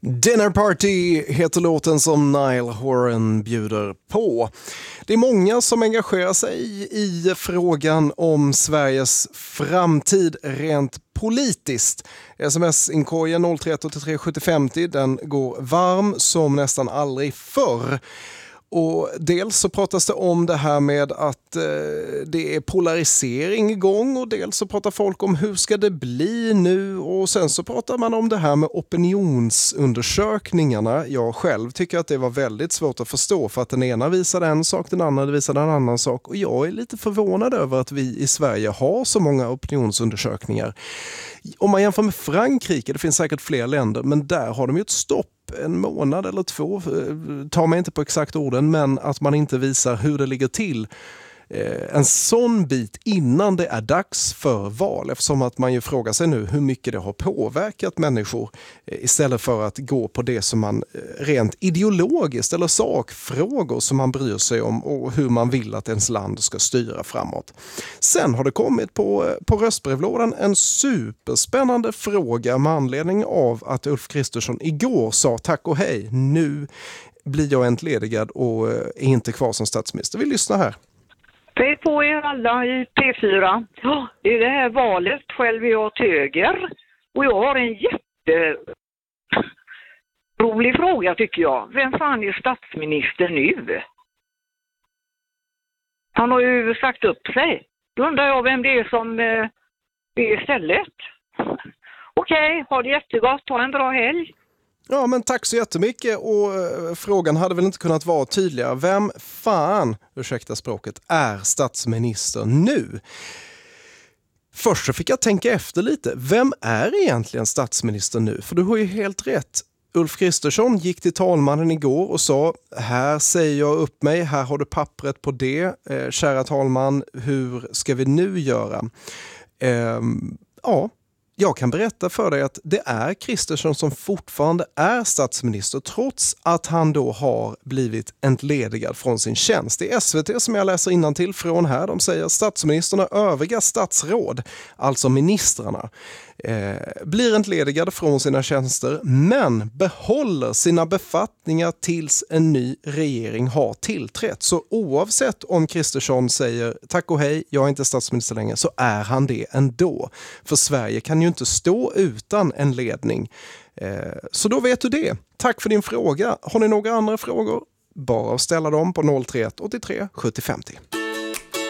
Dinner Party heter låten som Niall Horan bjuder på. Det är många som engagerar sig i frågan om Sveriges framtid rent politiskt. SMS-inkorgen 031 750, den går varm som nästan aldrig förr. Och dels så pratas det om det här med att det är polarisering igång, och dels så pratar folk om hur ska det bli nu, och sen så pratar man om det här med opinionsundersökningarna. Jag själv tycker att det var väldigt svårt att förstå, för att den ena visade en sak, den andra visade en annan sak, och jag är lite förvånad över att vi i Sverige har så många opinionsundersökningar. Om man jämför med Frankrike, det finns säkert fler länder, men där har de ju ett stopp en månad eller två, tar mig inte på exakt orden, men att man inte visar hur det ligger till en sån bit innan det är dags för val, eftersom att man ju frågar sig nu hur mycket det har påverkat människor istället för att gå på det som man rent ideologiskt eller sakfrågor som man bryr sig om och hur man vill att ens land ska styra framåt. Sen har det kommit på röstbrevlådan en superspännande fråga med anledning av att Ulf Kristersson igår sa tack och hej, nu blir jag entledigad och är inte kvar som statsminister. Vi lyssnar här. Hej på er alla i P4. Ja, det är det här valet. Själv är jag höger. Och jag har en jätterolig fråga tycker jag. Vem fan är statsminister nu? Han har ju sagt upp sig. Då undrar jag vem det är som är istället. Okej, ha det jättegott. Ha en bra helg. Ja, men tack så jättemycket, och frågan hade väl inte kunnat vara tydligare. Vem fan, ursäkta språket, är statsminister nu? Först så fick jag tänka efter lite. Vem är egentligen statsminister nu? För du har ju helt rätt. Ulf Kristersson gick till talmannen igår och sa, här säger jag upp mig, här har du pappret på det. Kära talman, hur ska vi nu göra? Jag kan berätta för dig att det är Kristersson som fortfarande är statsminister, trots att han då har blivit entledigad från sin tjänst. Det är SVT som jag läser innantill från här. De säger att statsministern och övriga statsråd, alltså ministrarna, blir entledigade från sina tjänster men behåller sina befattningar tills en ny regering har tillträtt. Så oavsett om Kristersson säger tack och hej, jag är inte statsminister längre, så är han det ändå. För Sverige kan ju inte stå utan en ledning. Så då vet du det. Tack för din fråga. Har ni några andra frågor? Bara ställa dem på 031 83 70 50.